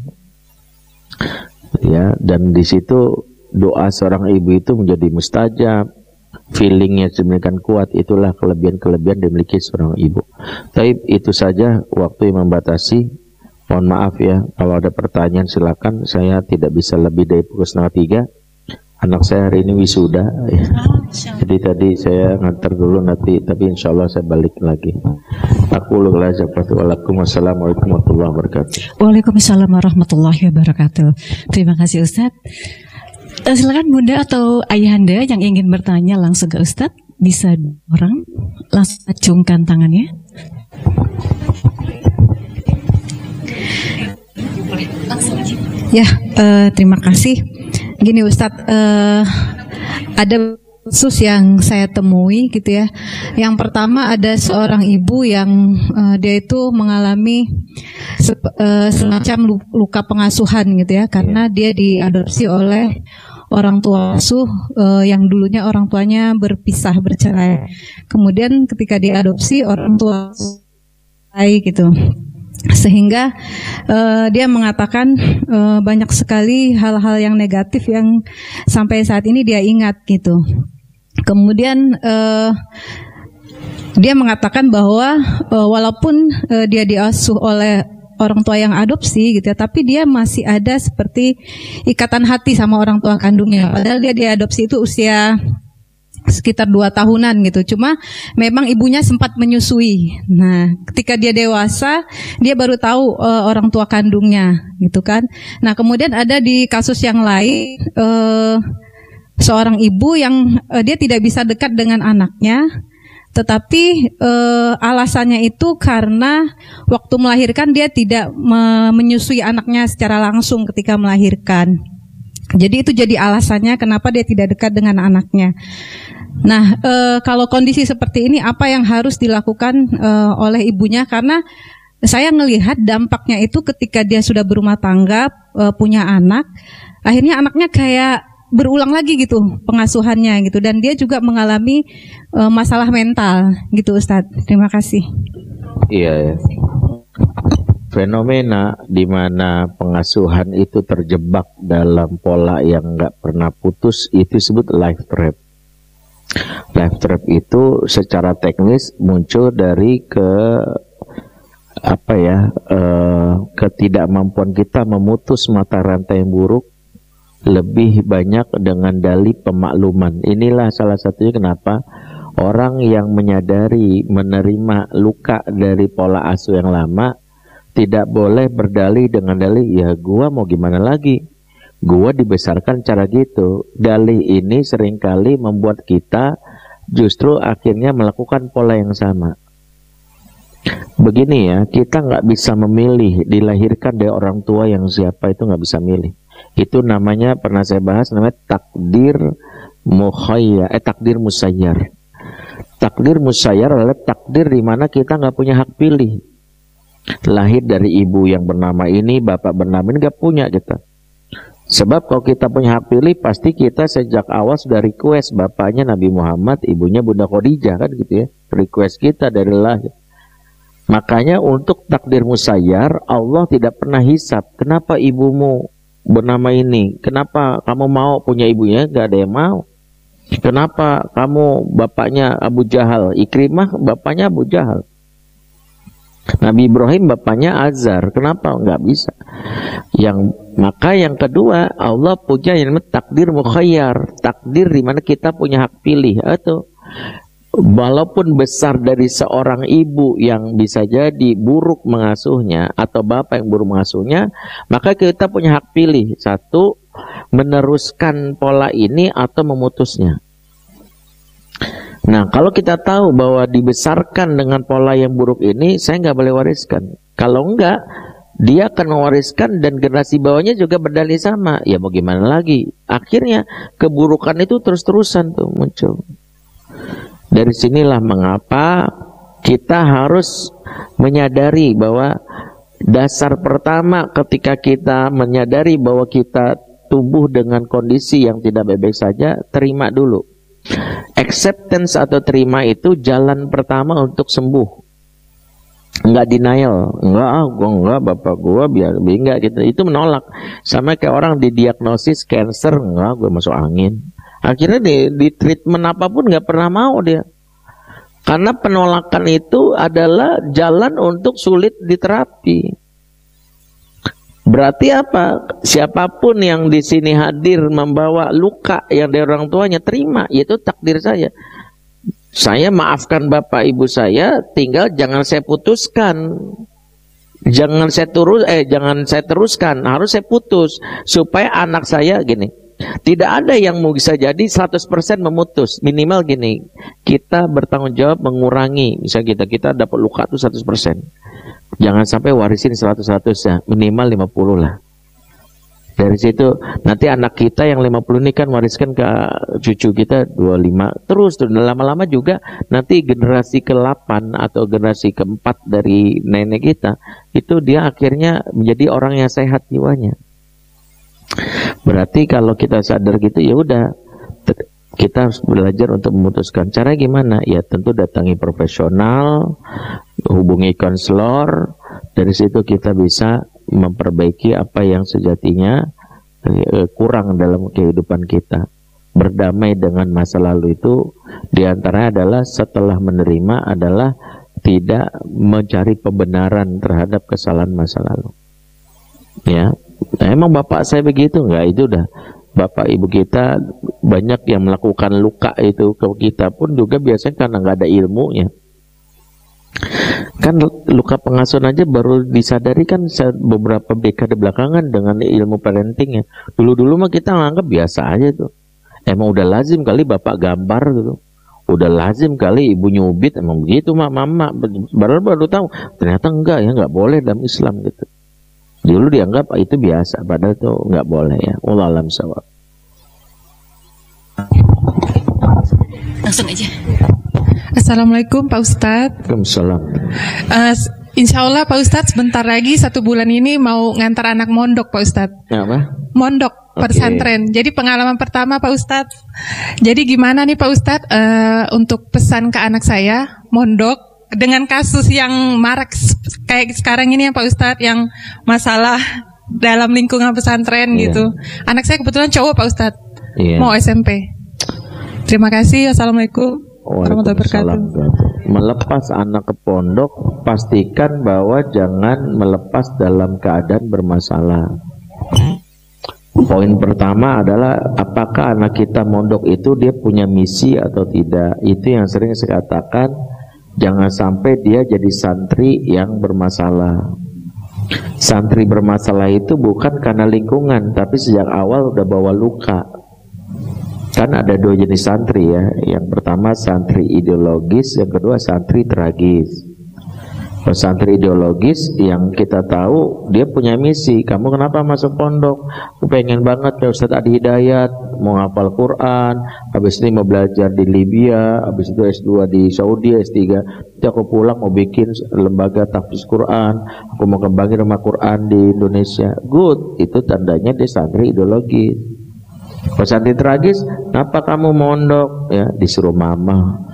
ya. Dan di situ doa seorang ibu itu menjadi mustajab, feelingnya sedemikian kuat. Itulah kelebihan-kelebihan dimiliki seorang ibu. Tapi itu saja, waktu yang membatasi. Mohon maaf ya, kalau ada pertanyaan silakan. Saya tidak bisa lebih dari pukul setengah tiga. Anak saya hari ini wisuda, ya. Jadi tadi saya ngantar dulu nanti, tapi insya Allah saya balik lagi. Aku lulah jabatu. Wassalamualaikum warahmatullahi wabarakatuh. Waalaikumsalam warahmatullahi wabarakatuh. Terima kasih Ustadz. Uh, silakan Bunda atau Ayahanda yang ingin bertanya langsung ke Ustadz, bisa orang langsung acungkan tangannya. Ya, uh, terima kasih. Gini Ustadz, uh, ada kasus yang saya temui gitu ya. Yang pertama ada seorang ibu yang uh, dia itu mengalami se uh, semacam luka pengasuhan gitu ya, karena dia diadopsi oleh orang tua asuh uh, yang dulunya orang tuanya berpisah, bercerai. Kemudian ketika diadopsi orang tua gitu. Sehingga uh, dia mengatakan uh, banyak sekali hal-hal yang negatif yang sampai saat ini dia ingat gitu. Kemudian uh, dia mengatakan bahwa uh, walaupun uh, dia diasuh oleh orang tua yang adopsi gitu ya, tapi dia masih ada seperti ikatan hati sama orang tua kandungnya. Padahal dia diadopsi itu usia sekitar dua tahunan gitu. Cuma memang ibunya sempat menyusui. Nah, ketika dia dewasa, dia baru tahu uh, orang tua kandungnya gitu kan. Nah, kemudian ada di kasus yang lain uh, seorang ibu yang uh, dia tidak bisa dekat dengan anaknya, tetapi uh, alasannya itu karena waktu melahirkan dia tidak me menyusui anaknya secara langsung ketika melahirkan. Jadi itu jadi alasannya kenapa dia tidak dekat dengan anaknya. Nah, e, kalau kondisi seperti ini apa yang harus dilakukan e, oleh ibunya? Karena saya melihat dampaknya itu ketika dia sudah berumah tangga, e, punya anak, akhirnya anaknya kayak berulang lagi gitu pengasuhannya gitu, dan dia juga mengalami e, masalah mental gitu, Ustadz. Terima kasih. Iya, ya. Fenomena di mana pengasuhan itu terjebak dalam pola yang nggak pernah putus itu disebut life trap. Life trap itu secara teknis muncul dari ke apa ya eh, ketidakmampuan kita memutus mata rantai yang buruk lebih banyak dengan dalih pemakluman. Inilah salah satunya kenapa orang yang menyadari menerima luka dari pola asuh yang lama tidak boleh berdalih dengan dalih, ya gua mau gimana lagi, gua dibesarkan cara gitu. Dalih ini seringkali membuat kita justru akhirnya melakukan pola yang sama. Begini ya, kita nggak bisa memilih dilahirkan dari orang tua yang siapa, itu nggak bisa milih. Itu namanya, pernah saya bahas, namanya takdir mukhayyar, eh takdir musayyar. Takdir musayyar adalah takdir di mana kita nggak punya hak pilih. Lahir dari ibu yang bernama ini, bapak bernama ini, gak punya kita. Sebab kalau kita punya hak pilih, pasti kita sejak awal sudah request bapaknya Nabi Muhammad, ibunya Bunda Khadijah kan gitu ya. Request kita dari lahir. Makanya untuk takdir musayyar, Allah tidak pernah hisab. Kenapa ibumu bernama ini? Kenapa kamu mau punya ibunya? Gak ada yang mau. Kenapa kamu bapaknya Abu Jahal? Ikrimah bapaknya Abu Jahal. Nabi Ibrahim bapaknya Azar, kenapa? Nggak bisa. Yang maka yang kedua, Allah punya yang namanya takdir mukhayyar, takdir di mana kita punya hak pilih. Atau walaupun besar dari seorang ibu yang bisa jadi buruk mengasuhnya atau bapak yang buruk mengasuhnya, maka kita punya hak pilih. Satu, meneruskan pola ini atau memutusnya. Nah, kalau kita tahu bahwa dibesarkan dengan pola yang buruk ini, saya nggak boleh wariskan. Kalau enggak, dia akan mewariskan dan generasi bawahnya juga berdalih sama. Ya mau gimana lagi? Akhirnya keburukan itu terus-terusan tuh muncul. Dari sinilah mengapa kita harus menyadari bahwa dasar pertama ketika kita menyadari bahwa kita tumbuh dengan kondisi yang tidak baik-baik saja, terima dulu. Acceptance atau terima itu jalan pertama untuk sembuh. Enggak denial, enggak, ah, gua enggak, bapak gua biar enggak gitu. Itu menolak. Sama kayak orang didiagnosis cancer, enggak, gua masuk angin. Akhirnya di, di treatment apapun enggak pernah mau dia. Karena penolakan itu adalah jalan untuk sulit diterapi. Berarti apa? Siapapun yang di sini hadir membawa luka yang dari orang tuanya, terima, yaitu takdir saya. Saya maafkan bapak ibu saya, tinggal jangan saya putuskan, jangan saya terus, eh jangan saya teruskan, harus saya putus supaya anak saya gini. Tidak ada yang mau bisa jadi seratus persen memutus. Minimal gini, kita bertanggung jawab mengurangi. Misalnya kita kita dapat luka itu seratus persen. Jangan sampai warisin seratus seratus ya, minimal lima puluh lah. Dari situ nanti anak kita yang lima puluh ini kan wariskan ke cucu kita dua puluh lima. Terus tuh lama-lama juga nanti generasi ke delapan atau generasi keempat dari nenek kita itu dia akhirnya menjadi orang yang sehat jiwanya. Berarti kalau kita sadar gitu ya udah, kita harus belajar untuk memutuskan. Cara gimana? Ya tentu datangi profesional, hubungi konselor. Dari situ kita bisa memperbaiki apa yang sejatinya eh, kurang dalam kehidupan kita. Berdamai dengan masa lalu itu diantaranya adalah setelah menerima adalah tidak mencari pembenaran terhadap kesalahan masa lalu. Ya. Nah, emang bapak saya begitu enggak? Itu udah bapak ibu kita banyak yang melakukan luka itu ke kita pun juga biasanya karena nggak ada ilmunya. Kan luka pengasuhan aja baru disadari kan beberapa dekade belakangan dengan ilmu parentingnya. Dulu-dulu mah kita nganggap biasa aja tuh. Emang udah lazim kali bapak gambar gitu. Udah lazim kali ibu nyubit, emang begitu mak mama. Baru baru tahu ternyata enggak ya, enggak boleh dalam Islam gitu. Dulu dianggap itu biasa, padahal itu nggak boleh ya. Wallahu a'lam bishawab. Langsung aja. Assalamualaikum Pak Ustadz. Waalaikumsalam. Uh, Insya Allah Pak Ustadz sebentar lagi satu bulan ini mau ngantar anak mondok Pak Ustadz. Apa? Mondok pesantren. Okay. Jadi pengalaman pertama Pak Ustadz. Jadi gimana nih Pak Ustadz uh, untuk pesan ke anak saya mondok dengan kasus yang marak kayak sekarang ini ya Pak Ustadz, yang masalah dalam lingkungan pesantren yeah. gitu. Anak saya kebetulan cowok Pak Ustadz, yeah. mau S M P. Terima kasih. Assalamualaikum warahmatullahi wabarakatuh. Melepas anak ke pondok, pastikan bahwa jangan melepas dalam keadaan bermasalah. Poin pertama adalah apakah anak kita mondok itu dia punya misi atau tidak. Itu yang sering saya katakan. Jangan sampai dia jadi santri yang bermasalah. Santri bermasalah itu bukan karena lingkungan, tapi sejak awal udah bawa luka. Kan ada dua jenis santri ya. Yang pertama santri ideologis, yang kedua santri tragis. Kalau santri ideologis yang kita tahu dia punya misi. Kamu kenapa masuk pondok? Aku pengen banget ya Ustaz Adi Hidayat, mau hafal Quran, habis ini mau belajar di Libya, habis itu S dua di Saudi, S tiga. Nanti aku pulang mau bikin lembaga tahfiz Quran, aku mau kembangin rumah Quran di Indonesia. Good, itu tandanya dia santri ideologis. Kalau santri tragis, kenapa kamu mondok? Ya, disuruh mama.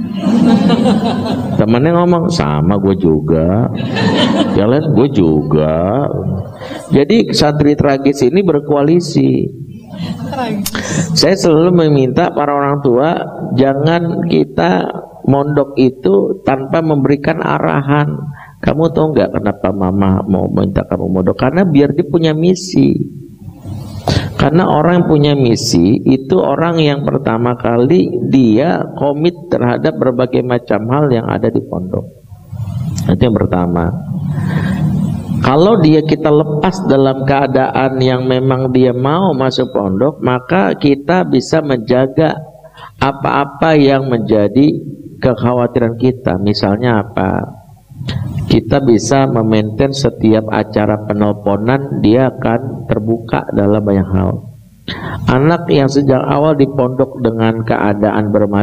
Temannya ngomong, sama gue juga. Yang lain gue juga. Jadi santri tragis ini berkoalisi. Saya selalu meminta para orang tua, jangan kita mondok itu tanpa memberikan arahan. Kamu tahu nggak kenapa mama mau minta kamu mondok? Karena biar dia punya misi. Karena orang yang punya misi itu orang yang pertama kali dia komit terhadap berbagai macam hal yang ada di pondok. Itu yang pertama. Kalau dia kita lepas dalam keadaan yang memang dia mau masuk pondok, maka kita bisa menjaga apa-apa yang menjadi kekhawatiran kita. Misalnya apa? kita bisa memaintain setiap acara penelponan, dia akan terbuka dalam banyak hal. Anak yang sejak awal di pondok dengan keadaan bermasalah